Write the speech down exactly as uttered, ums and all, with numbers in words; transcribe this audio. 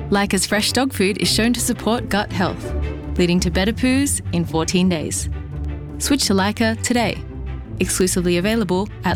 Leica's fresh dog food is shown to support gut health, leading to better poos in fourteen days. Switch to Leica today. Exclusively available at